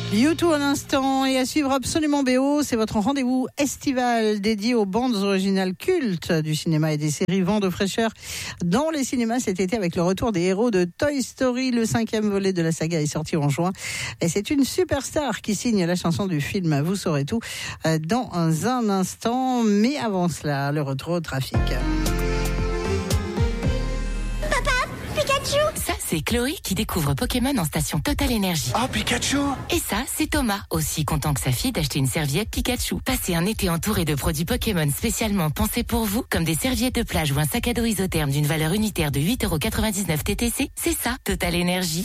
U2 à l'instant et à suivre absolument BO, c'est votre rendez-vous estival dédié aux bandes originales cultes du cinéma et des séries. Vent de fraîcheur dans les cinémas cet été avec le retour des héros de Toy Story. Le 5e volet de la saga est sorti en juin et c'est une superstar qui signe la chanson du film. Vous saurez tout dans un instant, mais avant cela, le retour au trafic. Ça, c'est Chloé qui découvre Pokémon en station Total Energy. Oh, Pikachu! Et ça, c'est Thomas, aussi content que sa fille d'acheter une serviette Pikachu. Passez un été entouré de produits Pokémon spécialement pensés pour vous, comme des serviettes de plage ou un sac à dos isotherme d'une valeur unitaire de 8,99€ TTC. C'est ça, Total Energy.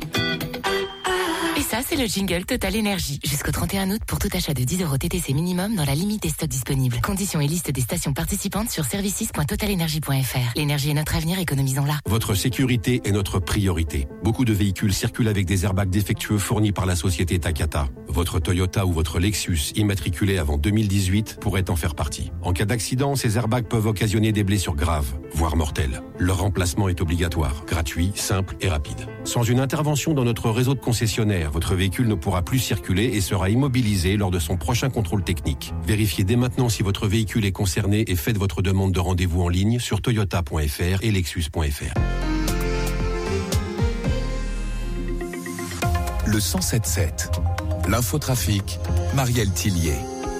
Et ça, c'est le jingle Total Energy. Jusqu'au 31 août pour tout achat de 10€ TTC minimum dans la limite des stocks disponibles. Conditions et liste des stations participantes sur services.totalenergy.fr. L'énergie est notre avenir, économisons-la. Votre sécurité est notre priorité. Beaucoup de véhicules circulent avec des airbags défectueux fournis par la société Takata. Votre Toyota ou votre Lexus immatriculé avant 2018 pourrait en faire partie. En cas d'accident, ces airbags peuvent occasionner des blessures graves, voire mortelles. Leur remplacement est obligatoire, gratuit, simple et rapide. Sans une intervention dans notre réseau de concessionnaires, votre véhicule ne pourra plus circuler et sera immobilisé lors de son prochain contrôle technique. Vérifiez dès maintenant si votre véhicule est concerné et faites votre demande de rendez-vous en ligne sur toyota.fr et lexus.fr. Le 107.7. L'infotrafic, Marielle Tillier.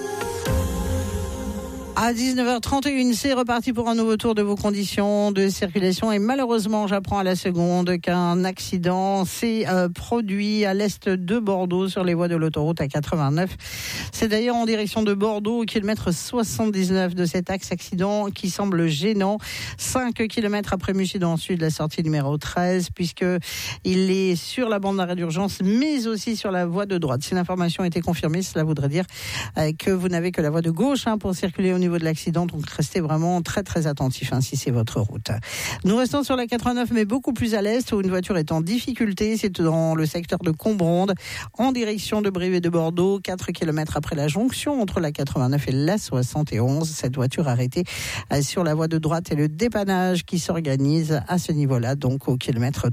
À 19h31, c'est reparti pour un nouveau tour de vos conditions de circulation. Et malheureusement, j'apprends à la seconde qu'un accident s'est produit à l'est de Bordeaux sur les voies de l'autoroute A89. C'est d'ailleurs en direction de Bordeaux, au kilomètre 79 de cet axe. Accident qui semble gênant. 5 km après Mussy dans le sud, la sortie numéro 13, puisqu'il est sur la bande d'arrêt d'urgence, mais aussi sur la voie de droite. Si l'information a été confirmée, cela voudrait dire que vous n'avez que la voie de gauche pour circuler au niveau de l'accident, donc restez vraiment très très attentifs si c'est votre route. Nous restons sur la 89 mais beaucoup plus à l'est où une voiture est en difficulté, c'est dans le secteur de Combronde en direction de Brive et de Bordeaux, 4 km après la jonction entre la 89 et la 71. Cette voiture arrêtée sur la voie de droite et le dépannage qui s'organise à ce niveau-là, donc au kilomètre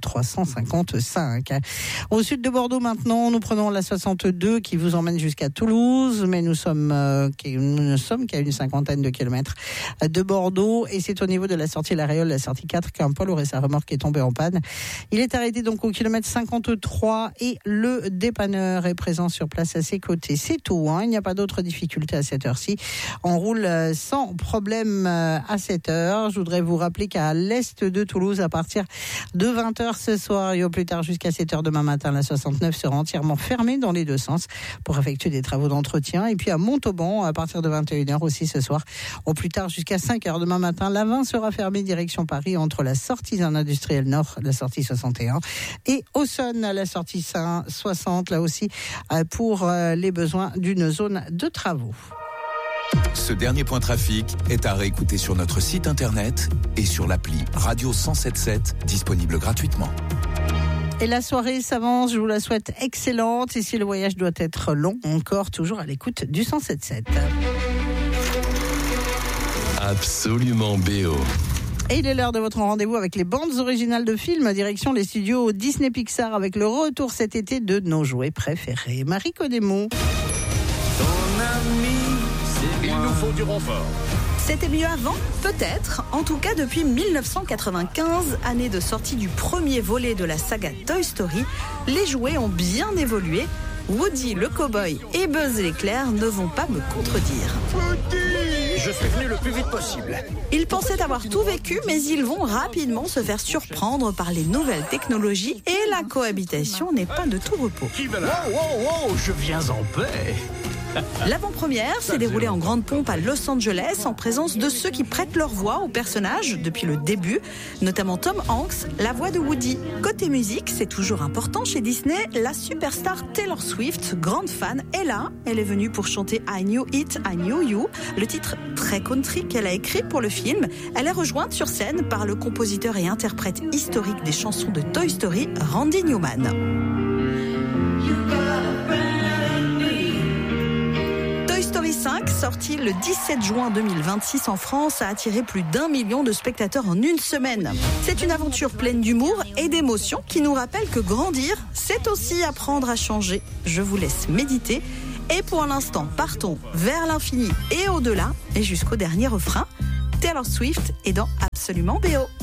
355. Au sud de Bordeaux maintenant, nous prenons la 62 qui vous emmène jusqu'à Toulouse, mais nous ne sommes qu'à une cinquantaine de kilomètres de Bordeaux et c'est au niveau de la sortie La Réole, la sortie 4 qu'un poids lourd et sa remorque est tombé en panne. Il est arrêté donc au kilomètre 53 et le dépanneur est présent sur place à ses côtés. C'est tout, il n'y a pas d'autres difficultés à cette heure-ci. On roule sans problème à cette heure. Je voudrais vous rappeler qu'à l'est de Toulouse, à partir de 20h ce soir et au plus tard jusqu'à 7h demain matin, la 69 sera entièrement fermée dans les deux sens pour effectuer des travaux d'entretien. Et puis à Montauban, à partir de 21h aussi ce soir, au plus tard jusqu'à 5h demain matin, la 20 sera fermée direction Paris entre la sortie zone industrielle nord, la sortie 61 et Auxonne, la sortie 60, là aussi pour les besoins d'une zone de travaux. Ce dernier point trafic est à réécouter sur notre site internet et sur l'appli Radio 107.7 disponible gratuitement. Et la soirée s'avance, je vous la souhaite excellente et si le voyage doit être long, encore toujours à l'écoute du 107.7. Absolument BO. Et il est l'heure de votre rendez-vous avec les bandes originales de films, direction les studios Disney Pixar avec le retour cet été de nos jouets préférés. Marie Codemo. Il nous faut du renfort. C'était mieux avant ? Peut-être. En tout cas, depuis 1995, année de sortie du premier volet de la saga Toy Story, les jouets ont bien évolué. Woody le cow-boy et Buzz l'éclair ne vont pas me contredire. Je suis venu le plus vite possible. Ils pensaient avoir tout vécu, mais ils vont rapidement se faire surprendre par les nouvelles technologies et la cohabitation n'est pas de tout repos. Wow, je viens en paix. L'avant-première s'est déroulée en grande pompe à Los Angeles en présence de ceux qui prêtent leur voix aux personnages depuis le début, notamment Tom Hanks, la voix de Woody. Côté musique, c'est toujours important chez Disney, la superstar Taylor Swift, grande fan, est là. Elle est venue pour chanter I Knew It, I Knew You, le titre très country qu'elle a écrit pour le film. Elle est rejointe sur scène par le compositeur et interprète historique des chansons de Toy Story, Randy Newman. Toy Story 5, sorti le 17 juin 2026 en France, a attiré plus d'1 million de spectateurs en une semaine. C'est une aventure pleine d'humour et d'émotions qui nous rappelle que grandir, c'est aussi apprendre à changer. Je vous laisse méditer. Et pour l'instant, partons vers l'infini et au-delà, et jusqu'au dernier refrain. Taylor Swift est dans Absolument BO.